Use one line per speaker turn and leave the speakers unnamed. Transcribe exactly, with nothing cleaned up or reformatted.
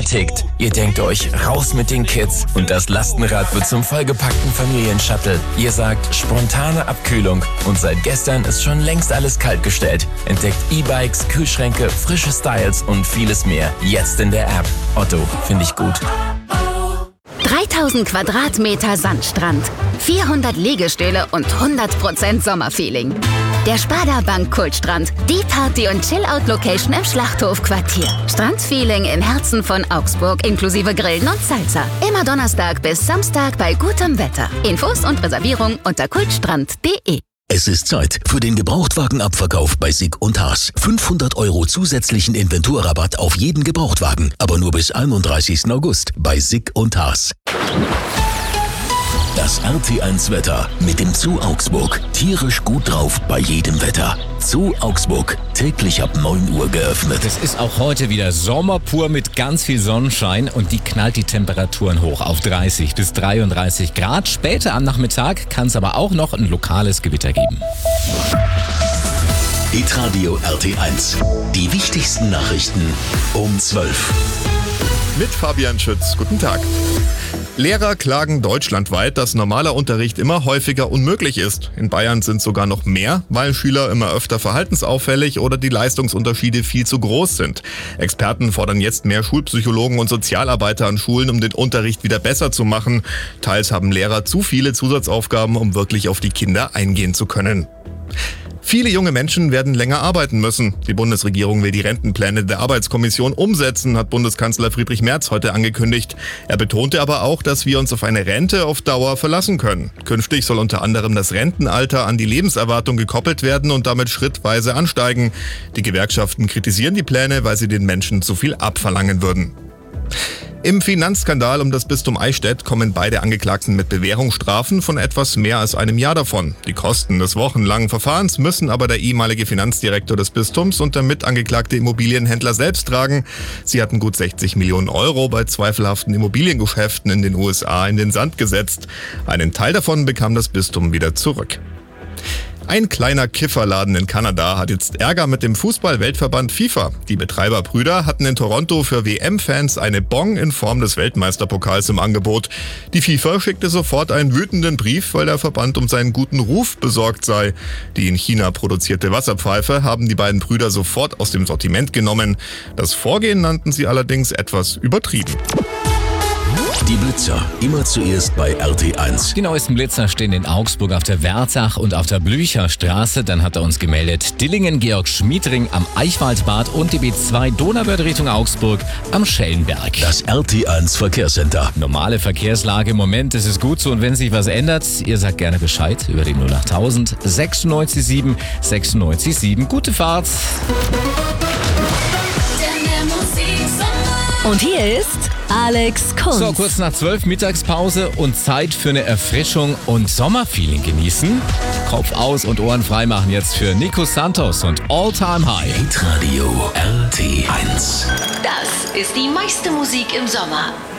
tickt. Ihr denkt euch, raus mit den Kids und das Lastenrad wird zum vollgepackten Familienshuttle. Ihr sagt, spontane Abkühlung und seit gestern ist schon längst alles kaltgestellt. Entdeckt E-Bikes, Kühlschränke, frische Styles und vieles mehr. Jetzt in der App. Otto, finde ich gut.
dreitausend Quadratmeter Sandstrand, vierhundert Liegestühle und hundert Prozent Sommerfeeling. Der Sparda Bank Kultstrand, die Party- und Chill-Out-Location im Schlachthofquartier. Strandfeeling im Herzen von Augsburg inklusive Grillen und Salsa. Immer Donnerstag bis Samstag bei gutem Wetter. Infos und Reservierung unter kultstrand punkt de.
Es ist Zeit für den Gebrauchtwagenabverkauf bei Sick und Haas. fünfhundert Euro zusätzlichen Inventurrabatt auf jeden Gebrauchtwagen, aber nur bis einunddreißigsten August bei Sick und Haas. Das R T eins Wetter mit dem Zoo Augsburg. Tierisch gut drauf bei jedem Wetter. Zoo Augsburg, täglich ab neun Uhr geöffnet.
Es ist auch heute wieder Sommer pur mit ganz viel Sonnenschein und die knallt die Temperaturen hoch auf dreißig bis dreiunddreißig Grad. Später am Nachmittag kann es aber auch noch ein lokales Gewitter geben.
Hitradio R T eins. Die wichtigsten Nachrichten um zwölf.
Mit Fabian Schütz. Guten Tag. Lehrer klagen deutschlandweit, dass normaler Unterricht immer häufiger unmöglich ist. In Bayern sind sogar noch mehr, weil Schüler immer öfter verhaltensauffällig oder die Leistungsunterschiede viel zu groß sind. Experten fordern jetzt mehr Schulpsychologen und Sozialarbeiter an Schulen, um den Unterricht wieder besser zu machen. Teils haben Lehrer zu viele Zusatzaufgaben, um wirklich auf die Kinder eingehen zu können. Viele junge Menschen werden länger arbeiten müssen. Die Bundesregierung will die Rentenpläne der Arbeitskommission umsetzen, hat Bundeskanzler Friedrich Merz heute angekündigt. Er betonte aber auch, dass wir uns auf eine Rente auf Dauer verlassen können. Künftig soll unter anderem das Rentenalter an die Lebenserwartung gekoppelt werden und damit schrittweise ansteigen. Die Gewerkschaften kritisieren die Pläne, weil sie den Menschen zu viel abverlangen würden. Im Finanzskandal um das Bistum Eichstätt kommen beide Angeklagten mit Bewährungsstrafen von etwas mehr als einem Jahr davon. Die Kosten des wochenlangen Verfahrens müssen aber der ehemalige Finanzdirektor des Bistums und der mitangeklagte Immobilienhändler selbst tragen. Sie hatten gut sechzig Millionen Euro bei zweifelhaften Immobiliengeschäften in den U S A in den Sand gesetzt. Einen Teil davon bekam das Bistum wieder zurück. Ein kleiner Kifferladen in Kanada hat jetzt Ärger mit dem Fußball-Weltverband FIFA. Die Betreiberbrüder hatten in Toronto für W M-Fans eine Bong in Form des Weltmeisterpokals im Angebot. Die FIFA schickte sofort einen wütenden Brief, weil der Verband um seinen guten Ruf besorgt sei. Die in China produzierte Wasserpfeife haben die beiden Brüder sofort aus dem Sortiment genommen. Das Vorgehen nannten sie allerdings etwas übertrieben.
Die Blitzer, immer zuerst bei R T eins.
Die neuesten Blitzer stehen in Augsburg auf der Wertach und auf der Blücherstraße. Dann hat er uns gemeldet, Dillingen, Georg Schmiedring am Eichwaldbad und die B zwei Donauwörth Richtung Augsburg am Schellenberg.
Das R T eins Verkehrscenter.
Normale Verkehrslage im Moment, das ist gut so und wenn sich was ändert, ihr sagt gerne Bescheid über die null acht tausend sechsundneunzig sieben sechsundneunzig sieben. Gute Fahrt!
Und hier ist Alex Kunz.
So, kurz nach zwölf Mittagspause und Zeit für eine Erfrischung und Sommerfeeling genießen. Kopf aus und Ohren frei machen jetzt für Nico Santos und All Time High.
Hitradio R T eins.
Das ist die meiste Musik im Sommer.